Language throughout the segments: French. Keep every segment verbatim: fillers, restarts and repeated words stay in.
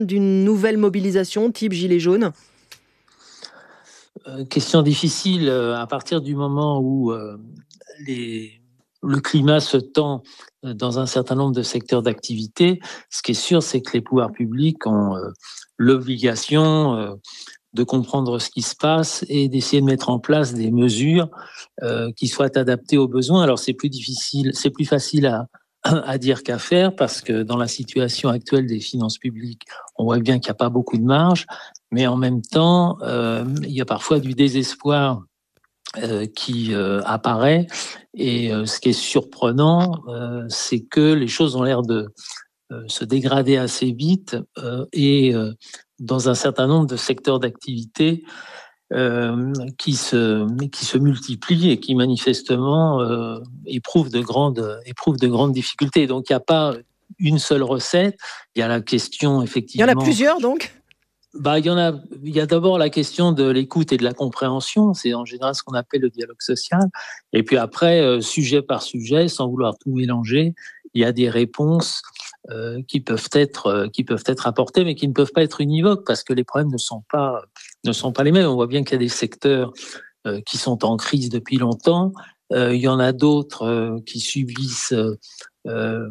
d'une nouvelle mobilisation type Gilets jaunes? Euh, question difficile euh, à partir du moment où euh, les, le climat se tend euh, dans un certain nombre de secteurs d'activité. Ce qui est sûr, c'est que les pouvoirs publics ont euh, l'obligation euh, de comprendre ce qui se passe et d'essayer de mettre en place des mesures euh, qui soient adaptées aux besoins. Alors c'est plus difficile, c'est plus facile à, à dire qu'à faire parce que dans la situation actuelle des finances publiques, on voit bien qu'il n'y a pas beaucoup de marge, mais en même temps, euh, il y a parfois du désespoir euh, qui euh, apparaît et euh, ce qui est surprenant, euh, c'est que les choses ont l'air de euh, se dégrader assez vite euh, et euh, dans un certain nombre de secteurs d'activité euh, qui se qui se multiplient et qui manifestement euh, éprouvent de grandes éprouvent de grandes difficultés. Donc il n'y a pas une seule recette. Il y a la question effectivement. Il y en a plusieurs donc. Bah, il y en a. Il y a d'abord la question de l'écoute et de la compréhension. C'est en général ce qu'on appelle le dialogue social. Et puis après, euh, sujet par sujet, sans vouloir tout mélanger, il y a des réponses euh, qui peuvent être euh, qui peuvent être apportées, mais qui ne peuvent pas être univoques parce que les problèmes ne sont pas ne sont pas les mêmes. On voit bien qu'il y a des secteurs euh, qui sont en crise depuis longtemps. Euh, il y en a d'autres euh, qui subissent euh,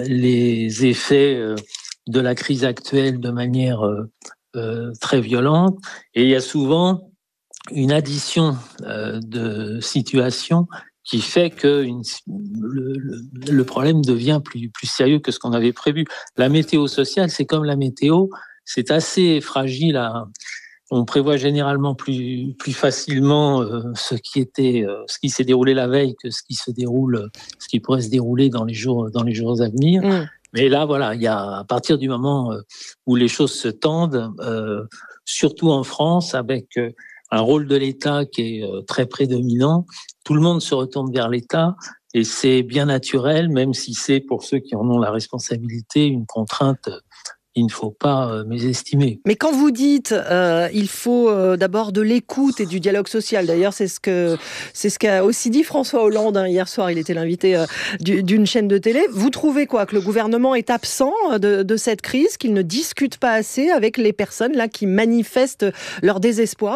les effets euh, de la crise actuelle de manière euh, Euh, très violente, et il y a souvent une addition euh, de situations qui fait que une, le, le, le problème devient plus, plus sérieux que ce qu'on avait prévu. La météo sociale, c'est comme la météo, c'est assez fragile. À, on prévoit généralement plus, plus facilement euh, ce qui était, euh, ce qui s'est déroulé la veille que ce qui se déroule, ce qui pourrait se dérouler dans les jours, dans les jours à venir. Mmh. Mais là, voilà, il y a à partir du moment où les choses se tendent, euh, surtout en France, avec un rôle de l'État qui est très prédominant, tout le monde se retourne vers l'État et c'est bien naturel, même si c'est pour ceux qui en ont la responsabilité une contrainte. Il ne faut pas euh, mésestimer. Mais quand vous dites euh, il faut euh, d'abord de l'écoute et du dialogue social, d'ailleurs c'est ce que c'est ce qu'a aussi dit François Hollande hein, hier soir, il était l'invité euh, du, d'une chaîne de télé. Vous trouvez quoi, que le gouvernement est absent de, de cette crise, qu'il ne discute pas assez avec les personnes là qui manifestent leur désespoir?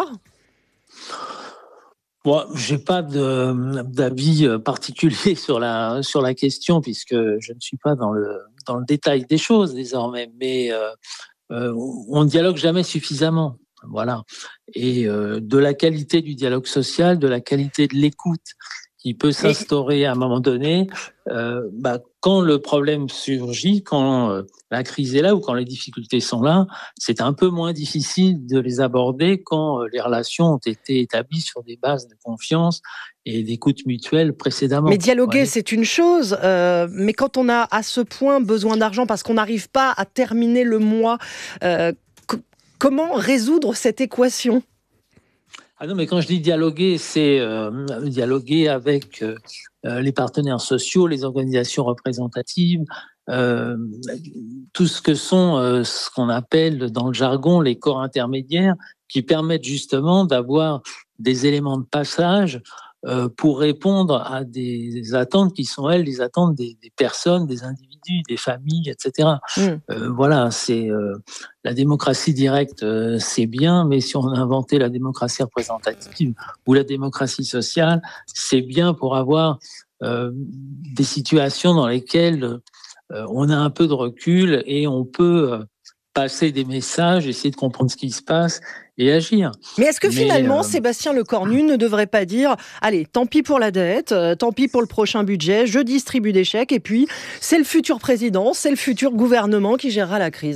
Moi, bon, j'ai pas de, d'avis particulier sur la sur la question puisque je ne suis pas dans le dans le détail des choses désormais, mais euh, euh, on ne dialogue jamais suffisamment, voilà. Et euh, de la qualité du dialogue social, de la qualité de l'écoute qui peut s'instaurer à un moment donné, euh, bah, quand le problème surgit, quand euh, la crise est là ou quand les difficultés sont là, c'est un peu moins difficile de les aborder quand euh, les relations ont été établies sur des bases de confiance et d'écoute mutuelle précédemment. Mais dialoguer, c'est une chose, euh, mais quand on a à ce point besoin d'argent parce qu'on n'arrive pas à terminer le mois, euh, c- comment résoudre cette équation ? Ah non, mais quand je dis dialoguer, c'est euh, dialoguer avec euh, les partenaires sociaux, les organisations représentatives, euh, tout ce que sont euh, ce qu'on appelle dans le jargon les corps intermédiaires qui permettent justement d'avoir des éléments de passage euh, pour répondre à des attentes qui sont, elles, les attentes des, des personnes, des individus, des familles, et cetera. Mmh. Euh, voilà, c'est euh, la démocratie directe, euh, c'est bien, mais si on a inventé la démocratie représentative ou la démocratie sociale, c'est bien pour avoir euh, des situations dans lesquelles euh, on a un peu de recul et on peut euh, passer des messages, essayer de comprendre ce qui se passe et agir. Mais est-ce que Mais finalement, euh... Sébastien Lecornu ne devrait pas dire « Allez, tant pis pour la dette, euh, tant pis pour le prochain budget, je distribue des chèques et puis c'est le futur président, c'est le futur gouvernement qui gérera la crise ».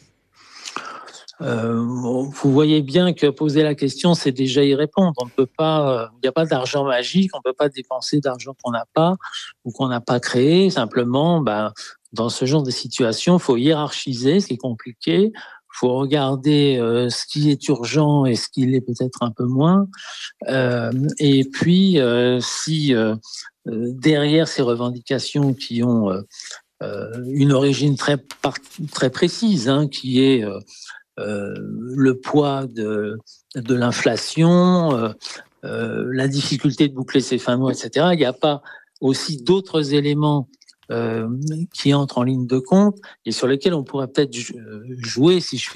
Euh, vous voyez bien que poser la question, c'est déjà y répondre. On ne peut pas, il n'y a pas d'argent magique, on ne peut pas dépenser d'argent qu'on n'a pas ou qu'on n'a pas créé. Simplement, ben, dans ce genre de situation, il faut hiérarchiser, ce qui est compliqué. Il faut regarder euh, ce qui est urgent et ce qui l'est peut-être un peu moins. Euh, et puis, euh, si euh, derrière ces revendications qui ont euh, une origine très, très précise, hein, qui est euh, Euh, le poids de, de l'inflation, euh, euh, la difficulté de boucler ses fins de mois, et cetera. Il n'y a pas aussi d'autres éléments euh, qui entrent en ligne de compte et sur lesquels on pourrait peut-être jouer, si je